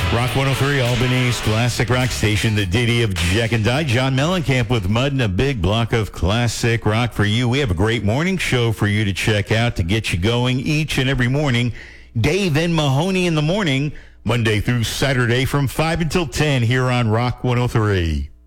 Rock 103, Albany's classic rock station, the ditty of Jack and Di. John Mellencamp with Mud and a big block of classic rock for you. We have a great morning show for you to check out to get you going each and every morning. Dave and Mahoney in the morning, Monday through Saturday from 5 until 10 here on Rock 103.